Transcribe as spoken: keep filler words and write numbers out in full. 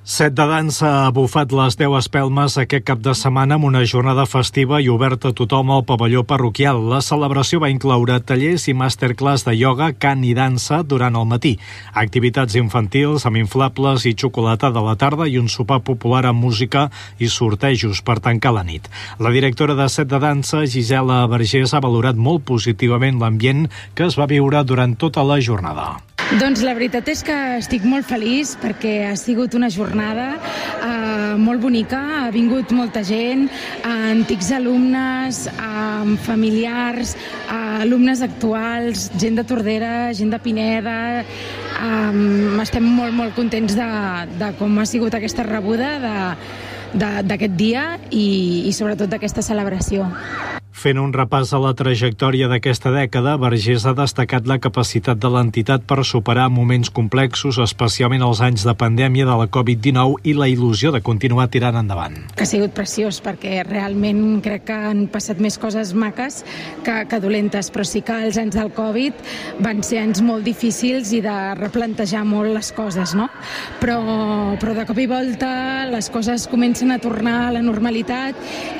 Set de dansa ha bufat les deu espelmes aquest cap de setmana amb una jornada festiva i oberta a tothom al pavelló parroquial. La celebració va incloure tallers i masterclass de ioga, cant i dansa durant el matí, activitats infantils amb inflables i xocolata de la tarda i un sopar popular amb música i sortejos per tancar la nit. La directora de Set de dansa, Gisela Vergés, ha valorat molt positivament l'ambient que es va viure durant tota la jornada. Doncs la veritat és que estic molt feliç perquè ha sigut una jornada eh, molt bonica, ha vingut molta gent, eh, antics alumnes, eh, familiars, eh, alumnes actuals, gent de Tordera, gent de Pineda. Eh, estem molt, molt contents de, de com ha sigut aquesta rebuda d'aquest dia i, i sobretot d'aquesta celebració. Fent un repàs a la trajectòria d'aquesta dècada, Vergés ha destacat la capacitat de l'entitat per superar moments complexos, especialment els anys de pandèmia de la covid dinou i la il·lusió de continuar tirant endavant. Que ha sigut preciós perquè realment crec que han passat més coses maques que, que dolentes, però sí que els anys del Covid van ser anys molt difícils i de replantejar molt les coses, no? Però, però de cop i volta les coses comencen a tornar a la normalitat